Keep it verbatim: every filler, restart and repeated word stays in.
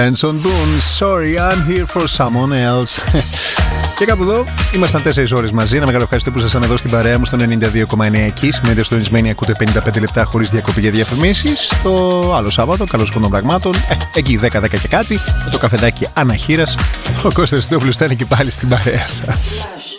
Benson Boone, sorry, I'm here for someone else. Και κάπου εδώ ήμασταν τέσσερις ώρες μαζί. Ένα μεγάλο ευχαριστώ που ήσασταν εδώ στην παρέα μου στο ενενήντα δύο κόμμα εννέα εκεί. Σημαίνετε συντονισμένοι, ακούτε πενήντα πέντε λεπτά χωρίς διακοπή για διαφημίσεις. Το άλλο Σάββατο, καλώς χρόνο πραγμάτων. Ε, εκεί δέκα δέκα και κάτι, με το καφεδάκι αναχείρας. Ο Κώστας Στόπουλος ήταν εκεί πάλι στην παρέα σας.